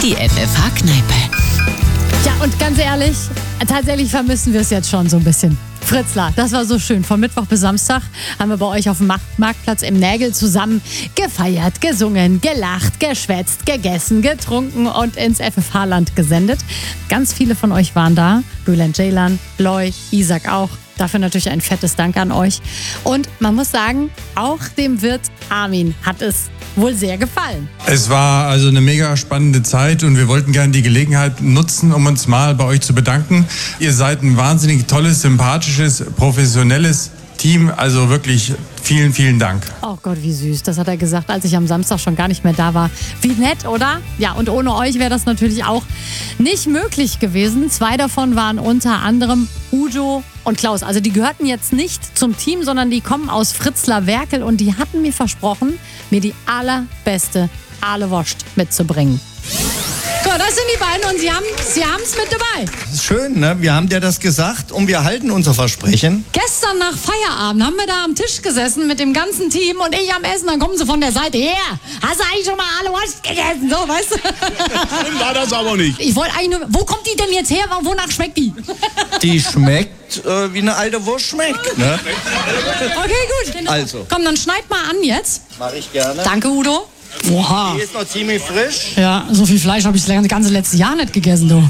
Die FFH-Kneipe. Ja, und ganz ehrlich, tatsächlich vermissen wir es jetzt schon so ein bisschen. Fritzlar, das war so schön. Von Mittwoch bis Samstag haben wir bei euch auf dem Marktplatz im Nägel zusammen gefeiert, gesungen, gelacht, geschwätzt, gegessen, getrunken und ins FFH-Land gesendet. Ganz viele von euch waren da. Bülent Ceylan, Loy, Isaac auch. Dafür natürlich ein fettes Dank an euch. Und man muss sagen, auch dem Wirt Armin hat es wohl sehr gefallen. Es war also eine mega spannende Zeit und wir wollten gerne die Gelegenheit nutzen, um uns mal bei euch zu bedanken. Ihr seid ein wahnsinnig tolles, sympathisches, professionelles Team. Also wirklich vielen, vielen Dank. Oh Gott, wie süß. Das hat er gesagt, als ich am Samstag schon gar nicht mehr da war. Wie nett, oder? Ja, und ohne euch wäre das natürlich auch nicht möglich gewesen. 2 davon waren unter anderem Udo und Klaus. Also die gehörten jetzt nicht zum Team, sondern die kommen aus Fritzlar-Werkel und die hatten mir versprochen, mir die allerbeste Ahle-Wurst mitzubringen. So, das sind die beiden und sie haben es mit dabei. Das ist schön, ne? Wir haben dir das gesagt und wir halten unser Versprechen. Gestern nach Feierabend haben wir da am Tisch gesessen mit dem ganzen Team und ich am Essen, dann kommen sie von der Seite her. Hast du eigentlich schon mal Ahle-Wurst gegessen? So, weißt du? Schön war das aber nicht. Ich wollte eigentlich nur, wo kommt die denn jetzt her? Wonach schmeckt die? Die schmeckt, wie eine alte Wurst schmeckt, ne? Okay, gut. Also. Komm, dann schneid mal an jetzt. Mach ich gerne. Danke, Udo. Oha. Die ist noch ziemlich frisch. Ja, so viel Fleisch habe ich das ganze letzte Jahr nicht gegessen, du.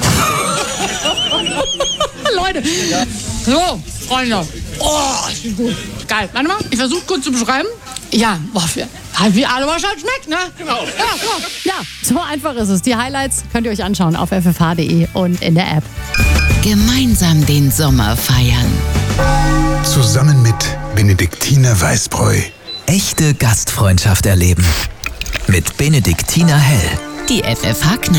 Leute. So, Freunde. Oh, ist die gut. Geil. Warte mal, ich versuche kurz zu beschreiben. Ja, boah, wie Ahle-Wurst halt schmeckt, ne? Genau. Ja, so einfach ist es. Die Highlights könnt ihr euch anschauen auf ffh.de und in der App. Gemeinsam den Sommer feiern. Zusammen mit Benediktiner Weißbräu. Echte Gastfreundschaft erleben. Mit Benediktiner Hell. Die FFH-Kneipe.